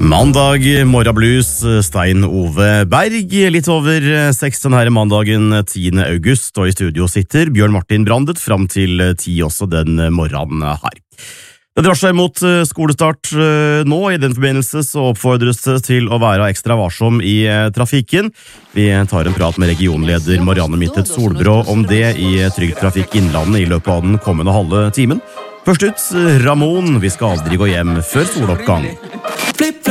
Mandag, morgenblues, Stein Ove Berg, litt over 6 denne mandagen 10. august, og i studio sitter Bjørn Martin Brandet frem til 10 også den morgenen her. Det drar seg mot skolestart nå. I den forbindelse så oppfordres det til å være ekstra varsom i trafikken. Vi tar en prat med regionleder Marianne Mittet Solbrå om det i Trygg Trafikk Innlandet i løpet av den kommende halve timen. Først ut, Ramón, vi skal aldri gå hjem før soloppgang.